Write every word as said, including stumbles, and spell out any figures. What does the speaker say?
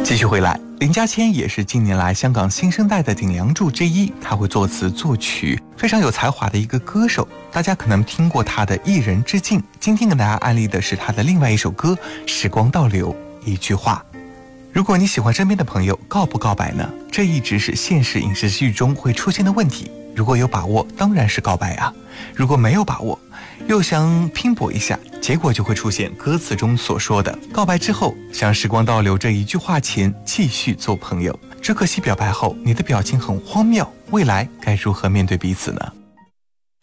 继续回来，林家谦也是近年来香港新生代的顶梁柱之一，他会作词作曲，非常有才华的一个歌手。大家可能听过他的《一人之境》，今天跟大家安利的是他的另外一首歌《时光倒流》。一句话，如果你喜欢身边的朋友，告不告白呢？这一直是现实影视剧中会出现的问题。如果有把握，当然是告白啊；如果没有把握，又想拼搏一下，结果就会出现歌词中所说的告白之后像时光倒流这一句话前继续做朋友。只可惜表白后你的表情很荒谬，未来该如何面对彼此呢？